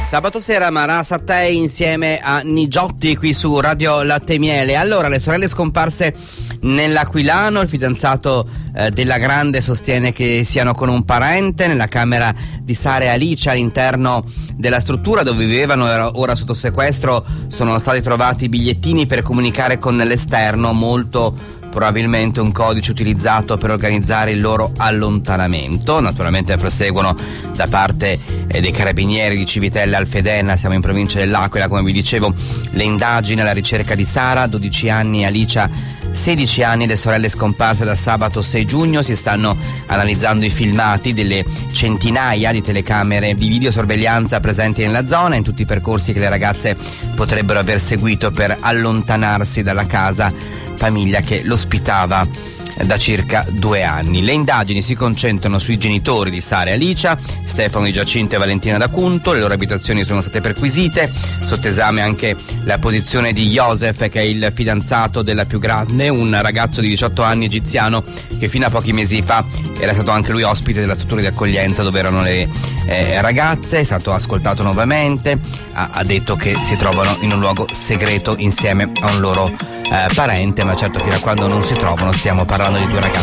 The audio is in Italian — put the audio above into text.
Sabato sera Mara Sattei insieme a Nigiotti qui su Radio Latte e Miele. Allora, le sorelle scomparse nell'Aquilano, il fidanzato della Grande sostiene che siano con un parente. Nella camera di Sara e Alice all'interno della struttura dove vivevano, ora sotto sequestro, sono stati trovati bigliettini per comunicare con l'esterno, molto probabilmente un codice utilizzato per organizzare il loro allontanamento. Naturalmente proseguono da parte dei carabinieri di Civitella Alfedena, siamo in provincia dell'Aquila, come vi dicevo, le indagini alla ricerca di Sara, 12 anni, Alicia 16 anni, le sorelle scomparse da sabato 6 giugno. Si stanno analizzando i filmati delle centinaia di telecamere di videosorveglianza presenti nella zona, in tutti i percorsi che le ragazze potrebbero aver seguito per allontanarsi dalla casa famiglia che l'ospitava da circa 2 anni. Le indagini si concentrano sui genitori di Sara e Alicia, Stefano di Giacinto e Valentina d'Acunto. Le loro abitazioni sono state perquisite, sotto esame anche la posizione di Joseph, che è il fidanzato della più grande, un ragazzo di 18 anni egiziano che fino a pochi mesi fa era stato anche lui ospite della struttura di accoglienza dove erano le ragazze. È stato ascoltato nuovamente, ha detto che si trovano in un luogo segreto insieme a un loro parente, ma certo fino a quando non si trovano stiamo parlando di 2 ragazzi